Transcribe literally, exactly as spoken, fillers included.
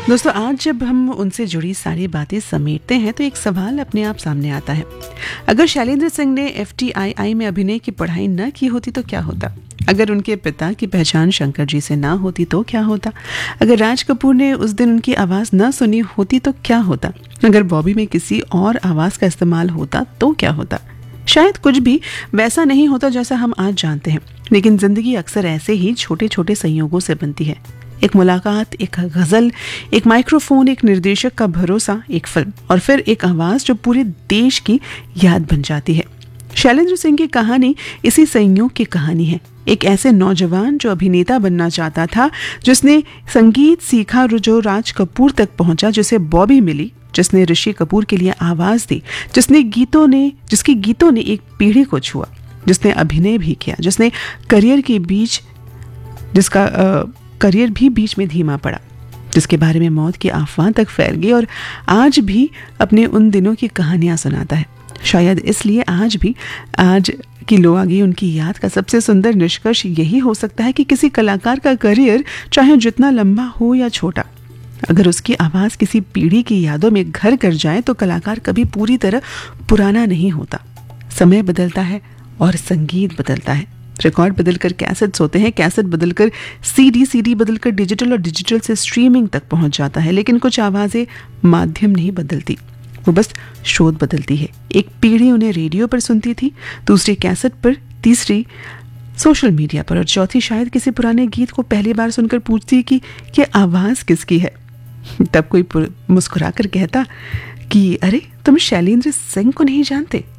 दोस्तों, आज जब हम उनसे जुड़ी सारी बातें समेटते हैं तो एक सवाल अपने आप सामने आता है। अगर शैलेंद्र सिंह ने एफ टी आई आई में अभिनय की पढ़ाई न की होती तो क्या होता? अगर उनके पिता की पहचान शंकर जी से ना होती तो क्या होता? अगर राज कपूर ने उस दिन उनकी आवाज़ न सुनी होती तो क्या होता? अगर बॉबी में किसी और आवाज़ का इस्तेमाल होता तो क्या होता? शायद कुछ भी वैसा नहीं होता जैसा हम आज जानते हैं, लेकिन जिंदगी अक्सर ऐसे ही छोटे छोटे संयोगों से बनती है। एक मुलाकात, एक गज़ल, एक माइक्रोफोन, एक निर्देशक का भरोसा, एक फिल्म और फिर एक आवाज़ जो पूरे देश की याद बन जाती है। शैलेंद्र सिंह की कहानी इसी संयोग की कहानी है। एक ऐसे नौजवान जो अभिनेता बनना चाहता था, जिसने संगीत सीखा, जो राज कपूर तक पहुंचा, जिसे बॉबी मिली, जिसने ऋषि कपूर के लिए आवाज़ दी, जिसने गीतों ने जिसके गीतों ने एक पीढ़ी को छुआ, जिसने अभिनय भी किया, जिसने करियर के बीच जिसका आ, करियर भी बीच में धीमा पड़ा, जिसके बारे में मौत की अफवाह तक फैल गई और आज भी अपने उन दिनों की कहानियां सुनाता है। शायद इसलिए आज भी आज की लोआगी उनकी याद का सबसे सुंदर निष्कर्ष यही हो सकता है कि किसी कलाकार का करियर चाहे जितना लंबा हो या छोटा, अगर उसकी आवाज़ किसी पीढ़ी की यादों में घर कर जाए तो कलाकार कभी पूरी तरह पुराना नहीं होता। समय बदलता है और संगीत बदलता है। रिकॉर्ड बदलकर कैसेट्स होते हैं, कैसेट बदलकर सीडी, सीडी बदलकर डिजिटल और डिजिटल से स्ट्रीमिंग तक पहुंच जाता है। लेकिन कुछ आवाज़ें माध्यम नहीं बदलती, वो बस शोध बदलती है। एक पीढ़ी उन्हें रेडियो पर सुनती थी, दूसरी कैसेट पर, तीसरी सोशल मीडिया पर और चौथी शायद किसी पुराने गीत को पहली बार सुनकर पूछती कि ये आवाज़ किसकी है। तब कोई मुस्कुरा कर कहता कि अरे, तुम शैलेंद्र सिंह को नहीं जानते।